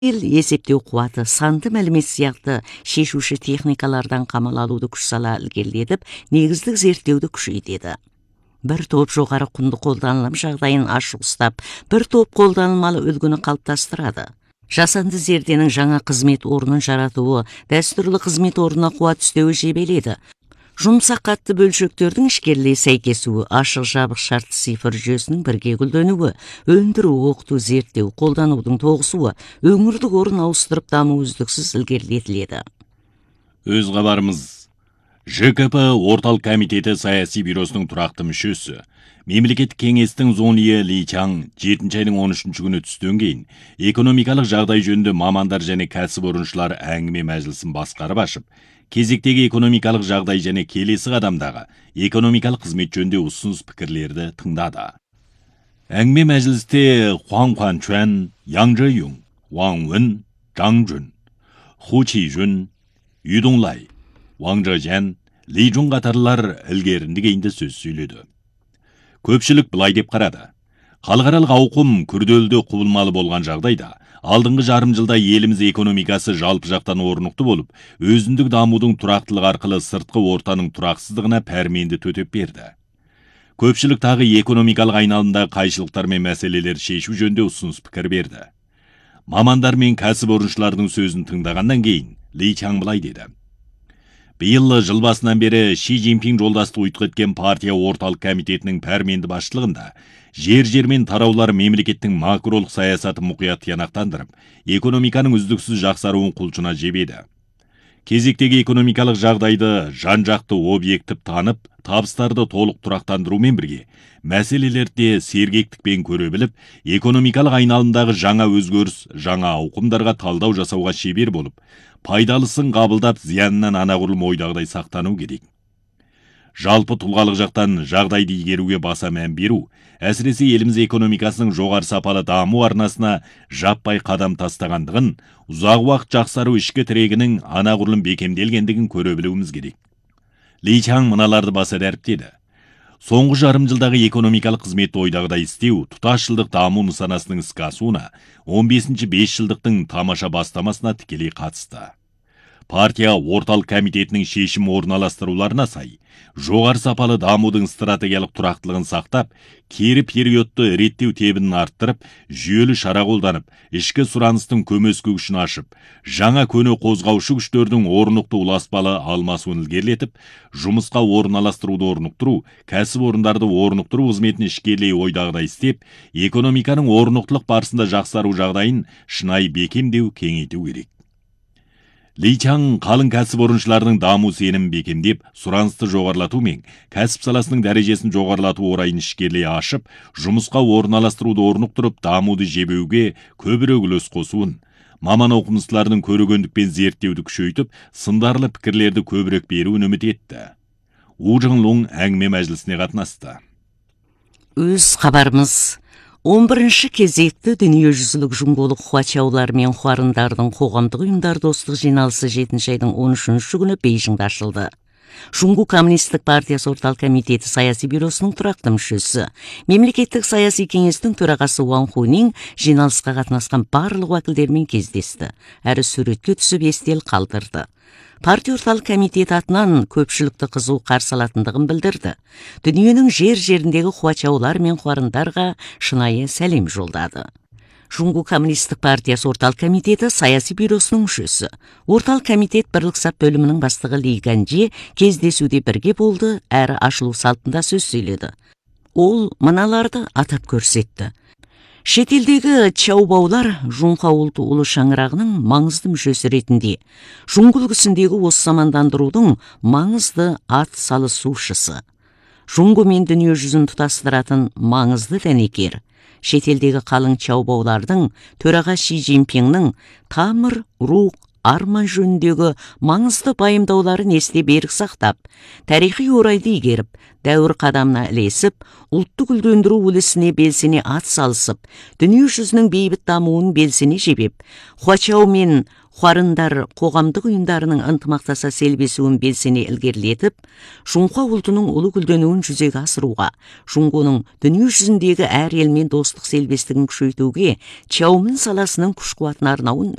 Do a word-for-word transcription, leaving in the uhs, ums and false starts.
ел есептеу қуаты, санды мәлімет сияқты шешуші техникалардан қамал алуды күш сала ілгерілетіп, негіздік зерттеуді күшейтеді. Бір топ жоғары құнды қолданылым жағдайын ашық ұстап, бір топ қолданылмалы үлгіні қалыптастырады. Жасанды зерденің жаңа қызмет орнын жаратуы, дәстүрлі қызмет орнына қуат үстеуі жебеледі. Жұмсақ қатты бөлшектердің ішкерлей сәйкесуі, ашық жабық шартты цифр жүйесінің бірге гүлденуі, өндіру, оқыту, зерттеу, қолданудың тоғысуы, өңірлік орын ауыстырып даму үздіксіз ілгерілетіледі. Өз хабарымыз. Ж К П орталық комитеті саяси бюросының тұрақты мүшесі, мемлекеттік кеңестің зоние Ли Чаң жетінші айдың он үшінші күні түстен кейін экономикалық жағдай жөнінде мамандар және кәсіпорыншылар әңгіме мәжілісін басқарып ашып, кезектегі экономикалық жағдай және келесі қадамдағы экономикалық қызмет жөнінде ұсыныс пікірлерді тыңдады. Әңгіме мәжілісте Хуан Хуанчуан, Яң Жэюң, Ваң Вэн, Зhang Jun, Ху Чижун, Ю Донглай, Ваң Зэжян, Ли Жун қатарлар ілгерінді кейінді сөз сөйледі. Көпшілік былай деп қарады. Халықаралық ауқым күрделді құбылмалы болған жағдайда, алдыңғы жарым жылда еліміз экономикасы жалпы жақтан орнықты болып, өзіндік дамудың тұрақтылығы арқылы сыртқы ортаның тұрақсыздығына пәрменді төтеп берді. Көпшілік тағы экономикалық айналымдағы қайшылықтар мен мәселелер шешу жөнінде ұсыныс пікір берді. Мамандар мен кәсіпорыншылардың сөзін тыңдағаннан кейін Ли Чаң былай деді. Биыл жыл басынан бері Ши Цзиньпин жолдасты ұйытқы еткен партия орталық комитетінің пәрменді басшылығында жер-жермен тараулар мемлекеттің макролық саясаты мұқият тиянақтандырып, экономиканың үздіксіз жақсаруын құлшына жебеді. Кезектегі экономикалық жағдайды жан-жақты объектіп танып, табыстарды толық тұрақтандырумен бірге, мәселелерде сергектікпен көре біліп, экономикалық айналымдағы жаңа өзгеріс, жаңа ауқымдарға талдау жасауға шебер болып, пайдалысын қабылдап, зиянынан анағұрлым ойдағыдай сақтану керек. Жалпы тұлғалық жақтан жағдайды игеруге баса мән беру, әсіресе еліміз экономикасының жоғары сапалы даму арнасына жаппай қадам тастағандығын, ұзақ уақыт жақсару ішкі тірегінің анағұрлым бекемделгендігін көре білуіміз керек. Ли Чаң мыналарды баса дәріптеді. Соңғы жарым жылдағы экономикалық қызметті ойдағыдай істеу, тұтас жылдық даму нысанасының іске асуына, он бесінші бес жылдықтың тамаша бастамасына тікелей қатысты. Партия орталық комитетінің шешім орналастыруларына сай, жоғары сапалы дамудың стратегиялық тұрақтылығын сақтап, кері периодты реттеу тебінін арттырып, жүйелі шара қолданып, ішкі сұраныстың көмескі күшін ашып, жаңа көне қозғаушы күштердің орнықты ұласпалы алмасуын ілгерілетіп, жұмысқа орналастыруды орнықтыру, кәсіп орындарды орнықтыру қызметін ішкерлей ойдағыдай істеп, экономиканың орнықтылық барысында жақсару жағдайын шынайы бекемдеу, кеңейту керек. Ли Чаң қалың кәсіпорыншылардың даму сенімін бекемдеп, сұранысты жоғарлату мен кәсіп саласының дәрежесін жоғарлату орайын ішкерлей ашып, жұмысқа орналастыруды орнықтырып, дамуды жебеуге көбірек үлес қосуын, маман оқымыстылардың көрегендікпен зерттеуді күшейтіп, сындарлы пікірлерді көбірек беруін үміт етті. У Жыңлуң әңгіме мәжілісіне қатынасты. Өз хабарымыз. он бірінші кезекті дүниежүзілік жұңғолық хуачаулар мен хуарындардың қоғамдық ұйымдар достық жиналысы жетінші айдың он үшінші күні Бейжіңде ашылды. Жұңгу коммунистік партиясы орталық комитеті саяси бюросының тұрақты мүшесі, мемлекеттік саяси кеңестің төрағасы Ван Хунин жиналысқа қатынасқан барлық уәкілдермен кездесті, әрі суретке түсіп естел қалдырды. Партия орталық комитеті атынан көпшілікті қызу қарсы алатындығын білдірді. Дүниенің жер-жеріндегі хуачаулар мен хуарындарға шынайы сәлем жолдады. Жұңгу коммунистік партиясы орталық комитеті саяси бюросының мүшесі. Орталық комитет бірлік сап бөлімінің бастығы Ли Ганжи кездесуде бірге болды, әрі ашылу салтында сөз сөйледі. Ол мыналарды атап көрсетті. Шетелдегі чаубаулар Жұңқа ұлты ұлы шаңырағының маңызды мүшесі ретінде, жұңғыл үлгісіндегі осы замандандырудың маңызды ат салысушысы. Жұңғы мен дүние жүзін тұтастыратын маңызды дәнекер, шетелдегі қалың чаубаулардың төраға Ши Цзиньпиннің тамыр, рух, арман жөніндегі маңызды пайымдауларын есте берік сақтап, тарихи орайды игеріп, дәуір қадамына ілесіп, ұлтты гүлдендіру үлісіне белсене ат салысып, дүние жүзінің бейбіт дамуын белсене жебеп, хуачау мен Хуарындар қоғамдық ұйымдарының ынтымақтаса селбесуін белсене ілгерілетіп, Жунхуа ұлтының ұлы гүлденуін жүзеге асыруға, Жуңғоның дүние жүзіндегі әр елмен достық селбестігін күшейтуге Чаумин саласының күш-қуатын арнауын